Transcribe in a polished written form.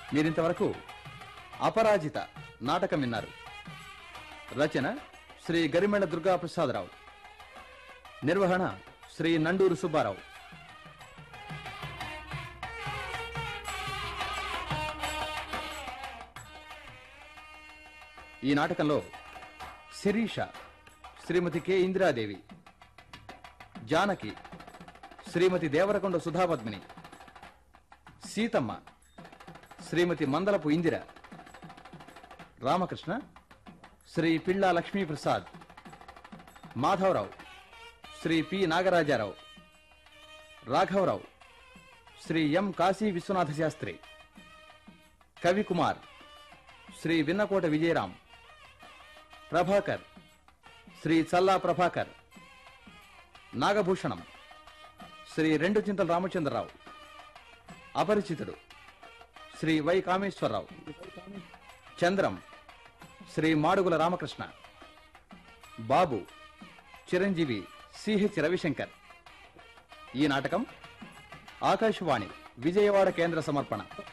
మీరింతవరకు అపరాజిత నాటకం విన్నారు. రచన శ్రీ గరిమెళ్ల దుర్గా ప్రసాదరావు. నిర్వహణ శ్రీ నండూరు సుబ్బారావు. ఈ నాటకంలో శిరీష శ్రీమతి కె ఇందిరాదేవి, జానకి శ్రీమతి దేవరకొండ సుధాపద్మిని, సీతమ్మ శ్రీమతి మందలపు ఇందిర, రామకృష్ణ శ్రీ పిళ్ళా లక్ష్మీప్రసాద్, మాధవరావు శ్రీ పి నాగరాజారావు, రాఘవరావు శ్రీ ఎం కాశీ విశ్వనాథ శాస్త్రి, కవికుమార్ శ్రీ విన్నకోట విజయరాం, ప్రభాకర్ శ్రీ చల్లా ప్రభాకర్, నాగభూషణం శ్రీ రెండు చింతల రామచంద్రరావు, అపరిచితుడు Shri why Kameswara Rao, Chandram Shri Madugula Ramakrishna, Babu Chiranjeevi CH Ravishankar. ఈ నాటకం ఆకాశవాణి విజయవాడ కేంద్ర సమర్పణ.